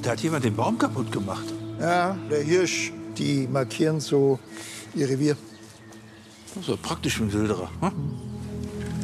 Da hat jemand den Baum kaputt gemacht. Ja, der Hirsch. Die markieren so ihr Revier. Das ist ja praktisch für einen Wilderer. Hm?